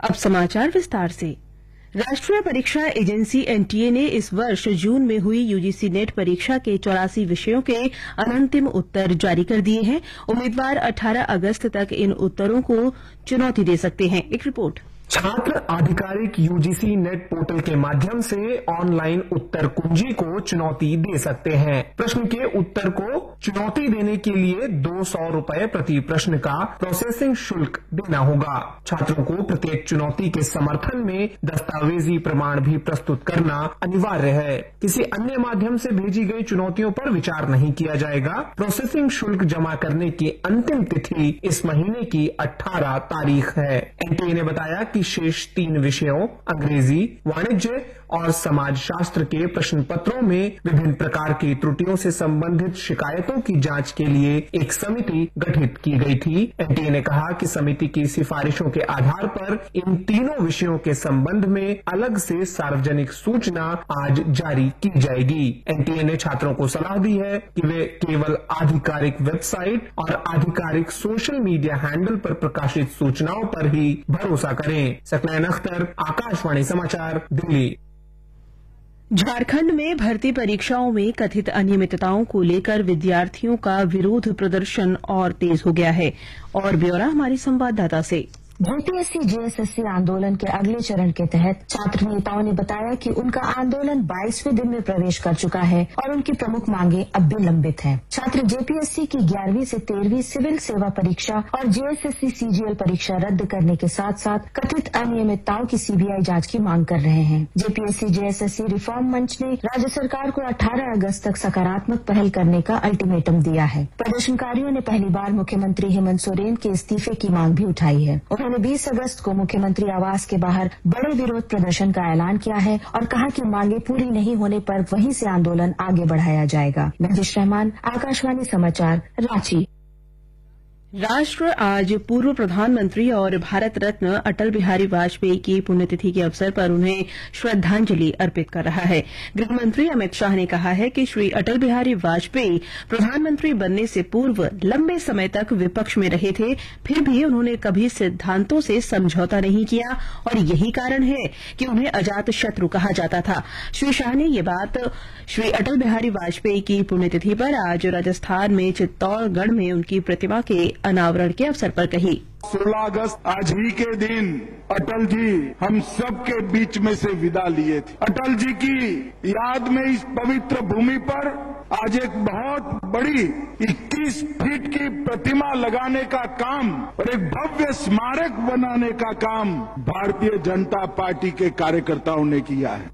अब समाचार विस्तार से। राष्ट्रीय परीक्षा एजेंसी एनटीए ने इस वर्ष जून में हुई यूजीसी नेट परीक्षा के 84 विषयों के अंतिम उत्तर जारी कर दिए हैं। उम्मीदवार 18 अगस्त तक इन उत्तरों को चुनौती दे सकते हैं। एक रिपोर्ट। छात्र आधिकारिक यूजीसी नेट पोर्टल के माध्यम से ऑनलाइन उत्तर कुंजी को चुनौती दे सकते हैं। प्रश्न के उत्तर को चुनौती देने के लिए 200 रुपए प्रति प्रश्न का प्रोसेसिंग शुल्क देना होगा। छात्रों को प्रत्येक चुनौती के समर्थन में दस्तावेजी प्रमाण भी प्रस्तुत करना अनिवार्य है। किसी अन्य माध्यम से भेजी गई चुनौतियों पर विचार नहीं किया जाएगा। प्रोसेसिंग शुल्क जमा करने की अंतिम तिथि इस महीने की 18 तारीख है। एनटीए ने बताया कि शेष 3 विषयों अंग्रेजी, वाणिज्य और समाज शास्त्र के प्रश्न पत्रों में विभिन्न प्रकार की त्रुटियों से संबंधित शिकायतों की जांच के लिए एक समिति गठित की गई थी। एनटीए ने कहा कि समिति की सिफारिशों के आधार पर इन तीनों विषयों के संबंध में अलग से सार्वजनिक सूचना आज जारी की जाएगी। एनटीए ने छात्रों को सलाह दी है कि वे केवल आधिकारिक वेबसाइट और आधिकारिक सोशल मीडिया हैंडल पर प्रकाशित सूचनाओं पर ही भरोसा करें। सकलैन अख्तर, आकाशवाणी समाचार, दिल्ली। झारखंड में भर्ती परीक्षाओं में कथित अनियमितताओं को लेकर विद्यार्थियों का विरोध प्रदर्शन और तेज हो गया है। और ब्यौरा हमारी संवाददाता से। जेपीएससी जेएसएससी आंदोलन के अगले चरण के तहत छात्र नेताओं ने बताया कि उनका आंदोलन 22वें दिन में प्रवेश कर चुका है और उनकी प्रमुख मांगे अब भी लंबित हैं। छात्र जेपीएससी की 11वीं से 13वीं सिविल सेवा परीक्षा और जेएसएससी सीजीएल परीक्षा रद्द करने के साथ साथ कथित अनियमितताओं की सीबीआई जांच की मांग कर रहे हैं। जेपीएससी जेएसएससी रिफॉर्म मंच ने राज्य सरकार को 18 अगस्त तक सकारात्मक पहल करने का अल्टीमेटम दिया है। प्रदर्शनकारियों ने पहली बार मुख्यमंत्री हेमंत सोरेन के इस्तीफे की मांग भी उठाई है। उन्होंने 20 अगस्त को मुख्यमंत्री आवास के बाहर बड़े विरोध प्रदर्शन का ऐलान किया है और कहा कि मांगे पूरी नहीं होने पर वहीं से आंदोलन आगे बढ़ाया जाएगा। महदिश रहमान, आकाशवाणी समाचार, रांची। राष्ट्र आज पूर्व प्रधानमंत्री और भारत रत्न अटल बिहारी वाजपेयी की पुण्यतिथि के अवसर पर उन्हें श्रद्धांजलि अर्पित कर रहा है। गृहमंत्री अमित शाह ने कहा है कि श्री अटल बिहारी वाजपेयी प्रधानमंत्री बनने से पूर्व लंबे समय तक विपक्ष में रहे थे, फिर भी उन्होंने कभी सिद्धांतों से समझौता नहीं किया और यही कारण है कि उन्हें अजात शत्रु कहा जाता था। श्री शाह ने ये बात श्री अटल बिहारी वाजपेयी की पुण्यतिथि पर आज राजस्थान में चित्तौड़गढ़ में उनकी प्रतिमा के अनावरण के अवसर पर कही। 16 अगस्त आज ही के दिन अटल जी हम सब के बीच में से विदा लिए थे। अटल जी की याद में इस पवित्र भूमि पर आज एक बहुत बड़ी 21 फीट की प्रतिमा लगाने का काम और एक भव्य स्मारक बनाने का काम भारतीय जनता पार्टी के कार्यकर्ताओं ने किया है।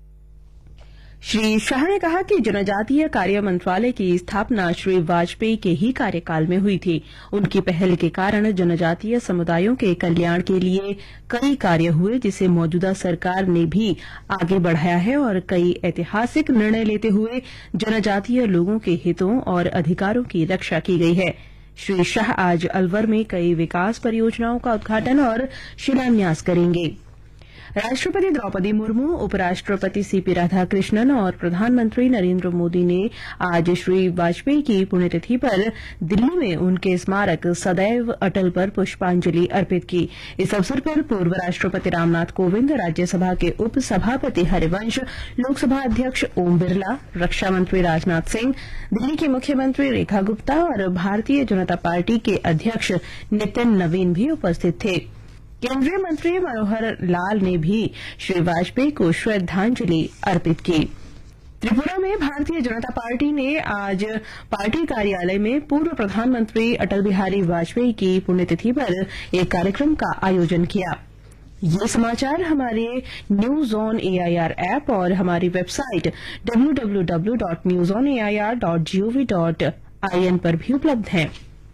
श्री शाह ने कहा कि जनजातीय कार्य मंत्रालय की स्थापना श्री वाजपेयी के ही कार्यकाल में हुई थी। उनकी पहल के कारण जनजातीय समुदायों के कल्याण के लिए कई कार्य हुए, जिसे मौजूदा सरकार ने भी आगे बढ़ाया है और कई ऐतिहासिक निर्णय लेते हुए जनजातीय लोगों के हितों और अधिकारों की रक्षा की गई है। श्री शाह आज अलवर में कई विकास परियोजनाओं का उद्घाटन और शिलान्यास करेंगे। राष्ट्रपति द्रौपदी मुर्मू, उपराष्ट्रपति सीपी राधाकृष्णन और प्रधानमंत्री नरेंद्र मोदी ने आज श्री वाजपेयी की पुण्यतिथि पर दिल्ली में उनके स्मारक सदैव अटल पर पुष्पांजलि अर्पित की। इस अवसर पर पूर्व राष्ट्रपति रामनाथ कोविंद, राज्यसभा के उप सभापति हरिवंश, लोकसभा अध्यक्ष ओम बिरला, रक्षा मंत्री राजनाथ सिंह, दिल्ली की मुख्यमंत्री रेखा गुप्ता और भारतीय जनता पार्टी के अध्यक्ष नितिन नवीन भी उपस्थित थे। केंद्रीय मंत्री मनोहर लाल ने भी श्री वाजपेयी को श्रद्धांजलि अर्पित की। त्रिपुरा में भारतीय जनता पार्टी ने आज पार्टी कार्यालय में पूर्व प्रधानमंत्री अटल बिहारी वाजपेयी की पुण्यतिथि पर एक कार्यक्रम का आयोजन किया। ये समाचार हमारे न्यूज ऑन एआईआर ऐप और हमारी वेबसाइट www.newsonair.gov.in पर भी उपलब्ध हैं।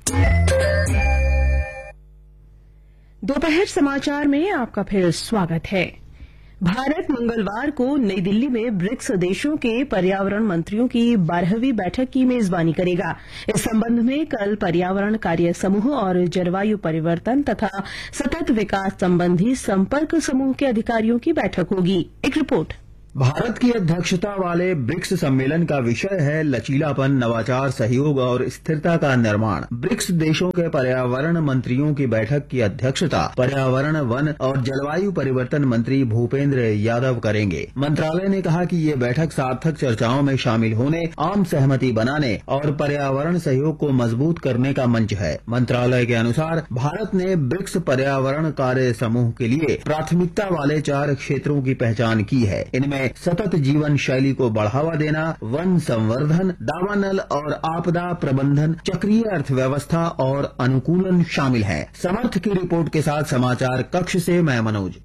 दोपहर समाचार में आपका फिर स्वागत है। भारत मंगलवार को नई दिल्ली में ब्रिक्स देशों के पर्यावरण मंत्रियों की 12वीं बैठक की मेजबानी करेगा। इस संबंध में कल पर्यावरण कार्य समूह और जलवायु परिवर्तन तथा सतत विकास संबंधी संपर्क समूह के अधिकारियों की बैठक होगी। एक रिपोर्ट। भारत की अध्यक्षता वाले ब्रिक्स सम्मेलन का विषय है लचीलापन, नवाचार, सहयोग और स्थिरता का निर्माण। ब्रिक्स देशों के पर्यावरण मंत्रियों की बैठक की अध्यक्षता पर्यावरण, वन और जलवायु परिवर्तन मंत्री भूपेंद्र यादव करेंगे। मंत्रालय ने कहा कि ये बैठक सार्थक चर्चाओं में शामिल होने, आम सहमति बनाने और पर्यावरण सहयोग को मजबूत करने का मंच है। मंत्रालय के अनुसार भारत ने ब्रिक्स पर्यावरण कार्य समूह के लिए प्राथमिकता वाले 4 क्षेत्रों की पहचान की है। इनमें सतत जीवन शैली को बढ़ावा देना, वन संवर्धन, दावानल और आपदा प्रबंधन, चक्रीय अर्थव्यवस्था और अनुकूलन शामिल है। समर्थ की रिपोर्ट के साथ समाचार कक्ष से मैं मनोज।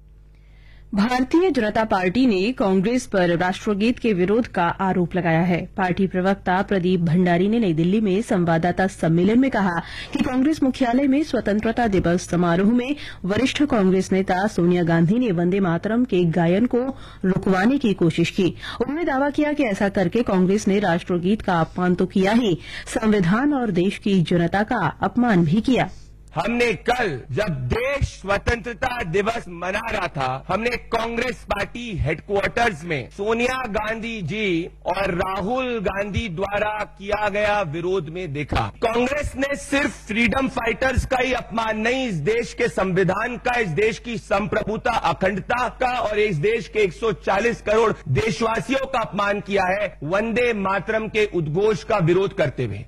भारतीय जनता पार्टी ने कांग्रेस पर राष्ट्रगीत के विरोध का आरोप लगाया है। पार्टी प्रवक्ता प्रदीप भंडारी ने नई दिल्ली में संवाददाता सम्मेलन में कहा कि कांग्रेस मुख्यालय में स्वतंत्रता दिवस समारोह में वरिष्ठ कांग्रेस नेता सोनिया गांधी ने वंदे मातरम के गायन को रुकवाने की कोशिश की। उन्होंने दावा किया कि ऐसा करके कांग्रेस ने राष्ट्रगीत का अपमान तो किया ही, संविधान और देश की जनता का अपमान भी किया। हमने कल जब देश स्वतंत्रता दिवस मना रहा था, हमने कांग्रेस पार्टी हेडक्वार्टर्स में सोनिया गांधी जी और राहुल गांधी द्वारा किया गया विरोध में देखा। कांग्रेस ने सिर्फ फ्रीडम फाइटर्स का ही अपमान नहीं, इस देश के संविधान का, इस देश की संप्रभुता, अखंडता का और इस देश के 140 करोड़ देशवासियों का अपमान किया है वंदे मातरम के उद्घोष का विरोध करते हुए।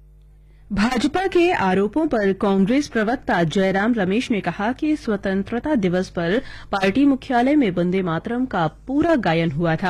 भाजपा के आरोपों पर कांग्रेस प्रवक्ता जयराम रमेश ने कहा कि स्वतंत्रता दिवस पर पार्टी मुख्यालय में वंदे मातरम का पूरा गायन हुआ था।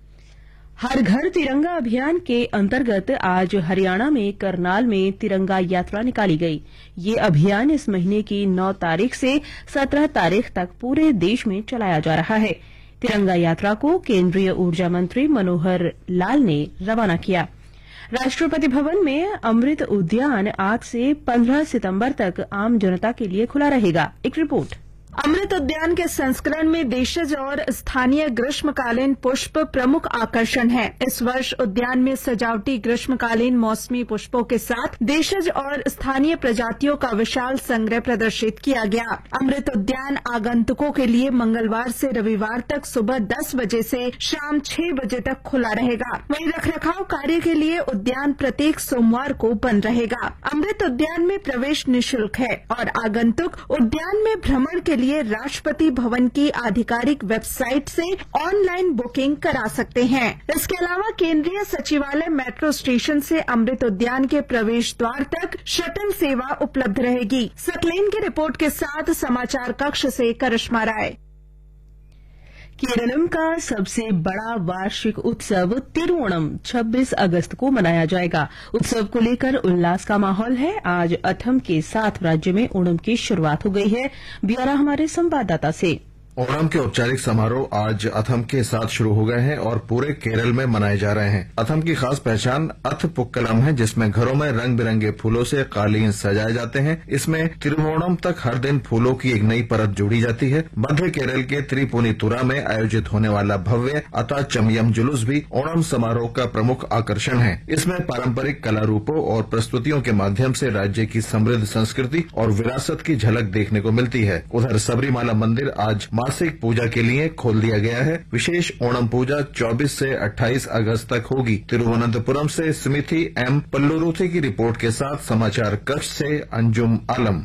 हर घर तिरंगा अभियान के अंतर्गत आज हरियाणा में करनाल में तिरंगा यात्रा निकाली गई। ये अभियान इस महीने की 9 तारीख से 17 तारीख तक पूरे देश में चलाया जा रहा है। तिरंगा यात्रा को केंद्रीय ऊर्जा मंत्री मनोहर लाल ने रवाना किया। राष्ट्रपति भवन में अमृत उद्यान आज से 15 सितंबर तक आम जनता के लिए खुला रहेगा। एक रिपोर्ट। अमृत उद्यान के संस्करण में देशज और स्थानीय ग्रीष्मकालीन पुष्प प्रमुख आकर्षण हैं। इस वर्ष उद्यान में सजावटी ग्रीष्मकालीन मौसमी पुष्पों के साथ देशज और स्थानीय प्रजातियों का विशाल संग्रह प्रदर्शित किया गया। अमृत उद्यान आगंतुकों के लिए मंगलवार से रविवार तक सुबह 10 बजे से शाम 6 बजे तक खुला रहेगा। वहीं रखरखाव कार्य के लिए उद्यान प्रत्येक सोमवार को बंद रहेगा। अमृत उद्यान में प्रवेश निःशुल्क है और आगंतुक उद्यान में भ्रमण के लिए राष्ट्रपति भवन की आधिकारिक वेबसाइट से ऑनलाइन बुकिंग करा सकते हैं। इसके अलावा केंद्रीय सचिवालय मेट्रो स्टेशन से अमृत उद्यान के प्रवेश द्वार तक शटल सेवा उपलब्ध रहेगी। सकलेन की रिपोर्ट के साथ समाचार कक्ष से करिश्मा राय। केरलम का सबसे बड़ा वार्षिक उत्सव तिरुओणम 26 अगस्त को मनाया जाएगा। उत्सव को लेकर उल्लास का माहौल है। आज अथम के 7 राज्य में ओणम की शुरुआत हो गई है। ब्यौरा हमारे संवाददाता से। ओणम के औपचारिक समारोह आज अथम के साथ शुरू हो गए हैं और पूरे केरल में मनाए जा रहे हैं। अथम की खास पहचान अथ पुक्कलम है, जिसमें घरों में रंग बिरंगे फूलों से कालीन सजाए जाते हैं। इसमें तिरुवोणम तक हर दिन फूलों की एक नई परत जोड़ी जाती है। मध्य केरल के त्रिपुनितुरा में आयोजित होने वाला भव्य अता चमयम जुलूस भी ओणम समारोह का प्रमुख आकर्षण है। इसमें पारंपरिक कला रूपों और प्रस्तुतियों के माध्यम से राज्य की समृद्ध संस्कृति और विरासत की झलक देखने को मिलती है। उधर सबरीमाला मंदिर आज मासिक पूजा के लिए खोल दिया गया है। विशेष ओणम पूजा 24 से 28 अगस्त तक होगी। तिरुवनंतपुरम से स्मिथी एम पल्लुरुथी की रिपोर्ट के साथ समाचार कक्ष से अंजुम आलम।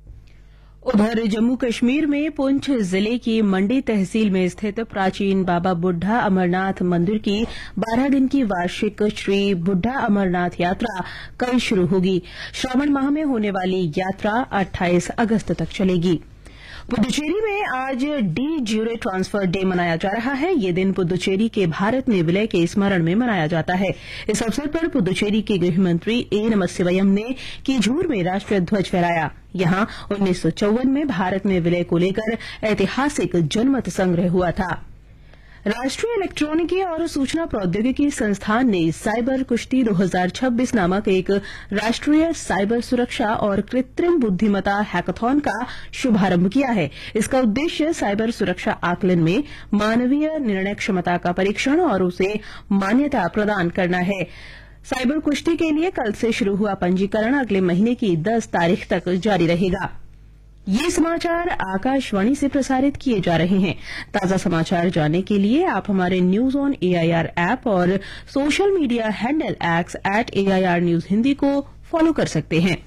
उधर जम्मू कश्मीर में पुंछ जिले की मंडी तहसील में स्थित प्राचीन बाबा बुड्ढा अमरनाथ मंदिर की 12 दिन की वार्षिक श्री बुड्ढा अमरनाथ यात्रा कल शुरू होगी। श्रावण माह में होने वाली यात्रा 28 अगस्त तक चलेगी। पुदुचेरी में आज डी ज्यूरे ट्रांसफर डे मनाया जा रहा है। ये दिन पुदुचेरी के भारत में विलय के स्मरण में मनाया जाता है। इस अवसर पर पुदुचेरी के गृह मंत्री ए नमसिवयम ने कीझूर में राष्ट्रीय ध्वज फहराया। यहां 1954 में भारत में विलय को लेकर ऐतिहासिक जनमत संग्रह हुआ था। राष्ट्रीय इलेक्ट्रॉनिकी और सूचना प्रौद्योगिकी संस्थान ने साइबर कुश्ती 2026 नामक एक राष्ट्रीय साइबर सुरक्षा और कृत्रिम बुद्धिमत्ता हैकाथॉन का शुभारंभ किया है। इसका उद्देश्य साइबर सुरक्षा आकलन में मानवीय निर्णय क्षमता का परीक्षण और उसे मान्यता प्रदान करना है। साइबर कुश्ती के लिए कल से शुरू हुआ पंजीकरण अगले महीने की 10 तारीख तक जारी रहेगा। ये समाचार आकाशवाणी से प्रसारित किए जा रहे हैं। ताजा समाचार जानने के लिए आप हमारे न्यूज ऑन AIR ऐप और social media handle @AIR news Hindi को फॉलो कर सकते हैं।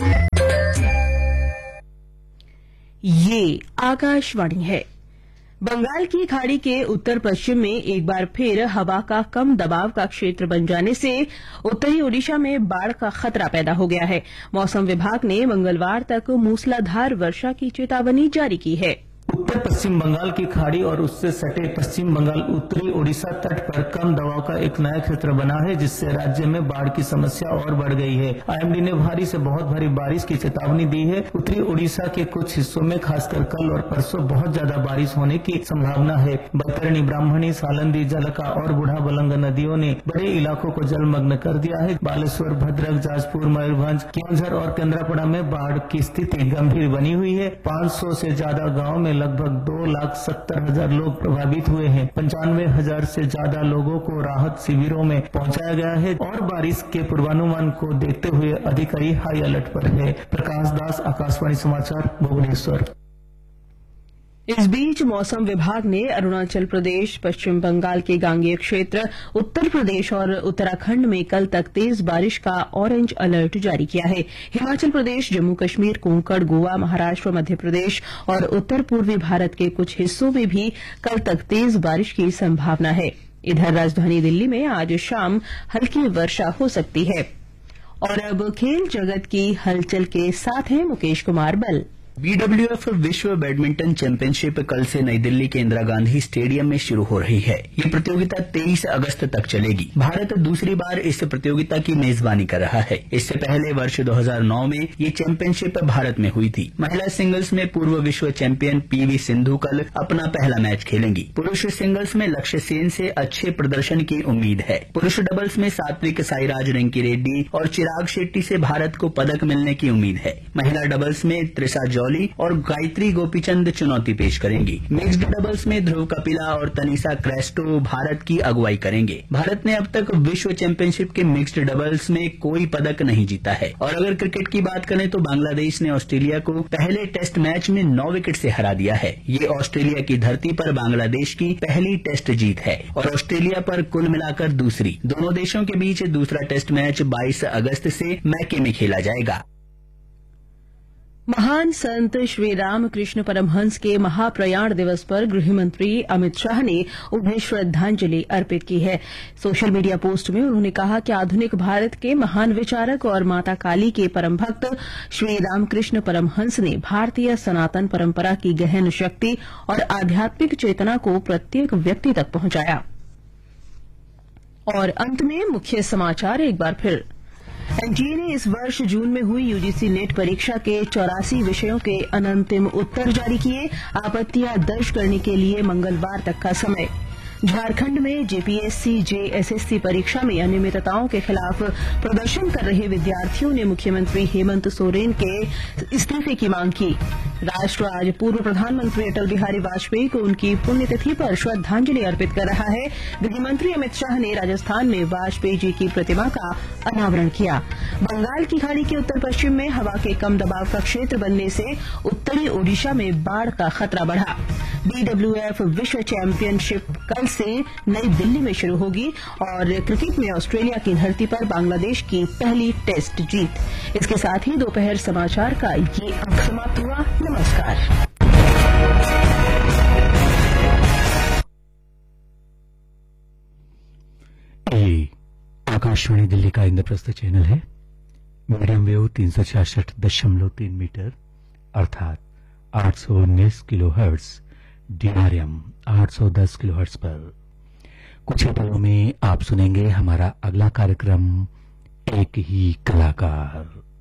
ये आकाशवाणी है। बंगाल की खाड़ी के उत्तर पश्चिम में एक बार फिर हवा का कम दबाव का क्षेत्र बन जाने से उत्तरी ओडिशा में बाढ़ का खतरा पैदा हो गया है। मौसम विभाग ने मंगलवार तक मूसलाधार वर्षा की चेतावनी जारी की है। उत्तर पश्चिम बंगाल की खाड़ी और उससे सटे पश्चिम बंगाल उत्तरी ओडिशा तट पर कम दबाव का एक नया क्षेत्र बना है, जिससे राज्य में बाढ़ की समस्या और बढ़ गई है। IMD ने भारी से बहुत भारी बारिश की चेतावनी दी है। उत्तरी ओडिशा के कुछ हिस्सों में खासकर कल और परसों बहुत ज्यादा बारिश होने की संभावना है। बैतरणी, ब्राह्मणी, सालंदी, जलका और बूढ़ाबलंग नदियों ने बड़े इलाकों को जलमग्न कर दिया है। बालेश्वर, भद्रक, जाजपुर, मयूरभंज, केंझर और केंद्रापड़ा में बाढ़ की स्थिति गंभीर बनी हुई है। 500 से ज्यादा गाँव में लगभग 2,70,000 लोग प्रभावित हुए हैं। 95,000 से ज्यादा लोगों को राहत शिविरों में पहुंचाया गया है और बारिश के पूर्वानुमान को देखते हुए अधिकारी हाई अलर्ट पर है। प्रकाश दास, आकाशवाणी समाचार, भुवनेश्वर। इस बीच मौसम विभाग ने अरुणाचल प्रदेश, पश्चिम बंगाल के गांगेय क्षेत्र, उत्तर प्रदेश और उत्तराखंड में कल तक तेज बारिश का ऑरेंज अलर्ट जारी किया है। हिमाचल प्रदेश, जम्मू कश्मीर, कोंकण, गोवा, महाराष्ट्र, मध्य प्रदेश और उत्तर पूर्वी भारत के कुछ हिस्सों में भी कल तक तेज बारिश की संभावना है। इधर राजधानी दिल्ली में आज शाम हल्की वर्षा हो सकती है। और अब खेल जगत की हलचल के साथ हैं मुकेश कुमार बल। BWF विश्व बैडमिंटन चैंपियनशिप कल से नई दिल्ली के इंदिरा गांधी स्टेडियम में शुरू हो रही है। ये प्रतियोगिता 23 अगस्त तक चलेगी। भारत दूसरी बार इस प्रतियोगिता की मेजबानी कर रहा है। इससे पहले वर्ष 2009 में ये चैंपियनशिप भारत में हुई थी। महिला सिंगल्स में पूर्व विश्व चैंपियन PV सिंधु कल अपना पहला मैच खेलेंगी। पुरुष सिंगल्स में लक्ष्य सेन से अच्छे प्रदर्शन की उम्मीद है। पुरुष डबल्स में सात्विक साईराज रंकी रेड्डी और चिराग शेट्टी से भारत को पदक मिलने की उम्मीद है। महिला डबल्स में त्रिशा और गायत्री गोपीचंद चुनौती पेश करेंगी। मिक्स्ड डबल्स में ध्रुव कपिला और तनिषा क्रेस्टो भारत की अगुवाई करेंगे। भारत ने अब तक विश्व चैंपियनशिप के मिक्स्ड डबल्स में कोई पदक नहीं जीता है। और अगर क्रिकेट की बात करें तो बांग्लादेश ने ऑस्ट्रेलिया को पहले टेस्ट मैच में 9 विकेट से हरा दिया है। ये ऑस्ट्रेलिया की धरती पर बांग्लादेश की पहली टेस्ट जीत है और ऑस्ट्रेलिया पर कुल मिलाकर दूसरी। दोनों देशों के बीच दूसरा टेस्ट मैच 22 अगस्त से मैके में खेला जाएगा। महान संत श्री रामकृष्ण परमहंस के महाप्रयाण दिवस पर गृह मंत्री अमित शाह ने उन्हें श्रद्धांजलि अर्पित की है। सोशल मीडिया पोस्ट में उन्होंने कहा कि आधुनिक भारत के महान विचारक और माता काली के परम भक्त श्री रामकृष्ण परमहंस ने भारतीय सनातन परंपरा की गहन शक्ति और आध्यात्मिक चेतना को प्रत्येक व्यक्ति तक पहुंचाया। और अंत में मुख्य समाचार एक बार फिर। एनटीए ने इस वर्ष जून में हुई यूजीसी नेट परीक्षा के 84 विषयों के अनंतिम उत्तर जारी किए। आपत्तियां दर्ज करने के लिए मंगलवार तक का समय। झारखंड में जेपीएससी जेएसएससी परीक्षा में अनियमितताओं के खिलाफ प्रदर्शन कर रहे विद्यार्थियों ने मुख्यमंत्री हेमंत सोरेन के इस्तीफे की मांग की। राष्ट्र आज पूर्व प्रधानमंत्री अटल बिहारी वाजपेयी को उनकी पुण्यतिथि पर श्रद्धांजलि अर्पित कर रहा है। गृहमंत्री अमित शाह ने राजस्थान में वाजपेयी जी की प्रतिमा का अनावरण किया। बंगाल की खाड़ी के उत्तर पश्चिम में हवा के कम दबाव का क्षेत्र बनने से उत्तरी ओडिशा में बाढ़ का खतरा बढ़ा। BWF विश्व चैंपियनशिप कल से नई दिल्ली में शुरू होगी और क्रिकेट में ऑस्ट्रेलिया की धरती पर बांग्लादेश की पहली टेस्ट जीत। इसके साथ ही दोपहर समाचार का ये अंक समाप्त हुआ। नमस्कार। ये आकाशवाणी दिल्ली का इंद्रप्रस्थ चैनल है। मीडियम वेव 366.3 मीटर अर्थात 819 किलोहर्ट्ज, DRM 810 किलोहर्ट्ज पर। कुछ पलों में आप सुनेंगे हमारा अगला कार्यक्रम, एक ही कलाकार।